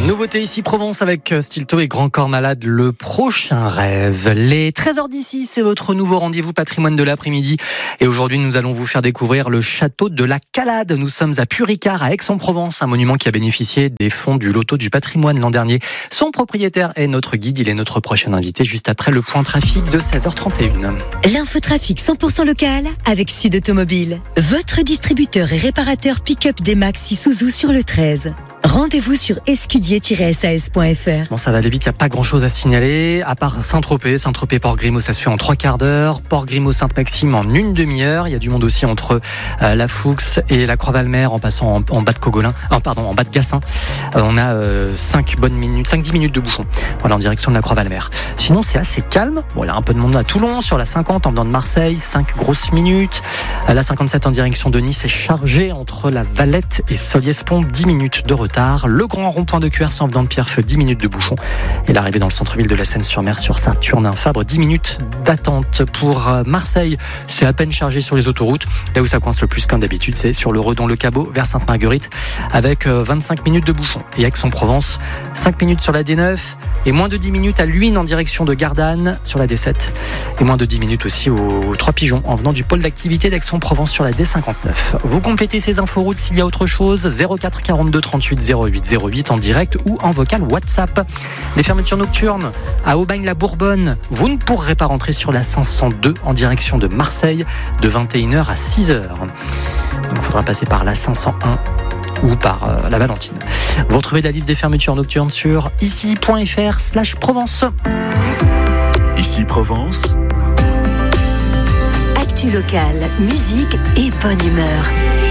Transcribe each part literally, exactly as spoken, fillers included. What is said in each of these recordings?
Nouveauté ici Provence avec Stilto et Grand Corps Malade, le prochain rêve. Les treize heures d'ici, c'est votre nouveau rendez-vous patrimoine de l'après-midi. Et aujourd'hui, nous allons vous faire découvrir le château de la Calade. Nous sommes à Puricard, à Aix-en-Provence, un monument qui a bénéficié des fonds du loto du patrimoine l'an dernier. Son propriétaire est notre guide, il est notre prochain invité juste après le point trafic de seize heures trente et une. L'infotrafic cent pour cent local avec Sud Automobile. Votre distributeur et réparateur pick-up D-Max Isuzu sur le treize. Rendez-vous sur escudier tiret s a s point f r. Bon, ça va aller vite, il n'y a pas grand-chose à signaler, à part Saint-Tropez. Saint-Tropez, Port-Grimaud, ça se fait en trois quarts d'heure. Port-Grimaud, Sainte-Maxime en une demi-heure. Il y a du monde aussi entre euh, la Foux et la Croix-Valmer en passant en, en bas de Cogolin, euh, pardon, en bas de Gassin. Euh, on a euh, cinq bonnes minutes, cinq dix minutes de bouchon. Voilà, en direction de la Croix-Valmer. Sinon, c'est assez calme. Bon, il y a un peu de monde à Toulon, sur la cinquante en venant de Marseille, cinq grosses minutes. Euh, la cinquante-sept en direction de Nice est chargée entre la Valette et Solliès-Pont, dix minutes de retard. Le grand rond-point de Cuers en venant de Pierrefeu, dix minutes de bouchon. Et l'arrivée dans le centre-ville de la Seine-sur-Mer sur Saint-Turnin-Fabre, dix minutes d'attente. Pour Marseille, c'est à peine chargé sur les autoroutes. Là où ça coince le plus comme d'habitude, c'est sur le Redon-le-Cabot vers Sainte-Marguerite avec vingt-cinq minutes de bouchon. Et Aix-en-Provence, cinq minutes sur la D neuf et moins de dix minutes à Luynes en direction de Gardanne sur la D sept. Et moins de dix minutes aussi aux Trois Pigeons en venant du pôle d'activité d'Aix-en-Provence sur la D cinquante-neuf. Vous complétez ces inforoutes s'il y a autre chose. zéro quatre quarante-deux trente-huit zéro huit zéro huit en direct ou en vocal WhatsApp. Les fermetures nocturnes à Aubagne-la-Bourbonne, vous ne pourrez pas rentrer sur la cinq cent deux en direction de Marseille de vingt et une heures à six heures. Donc il faudra passer par la cinq cent un ou par euh, la Valentine. Vous retrouvez la liste des fermetures nocturnes sur ici point f r slash Provence. Ici Provence. Actu local, musique et bonne humeur.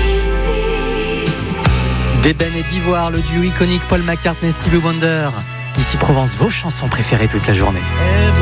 D'ébène et d'ivoire, le duo iconique Paul McCartney, Stevie Wonder. Ici Provence, vos chansons préférées toute la journée.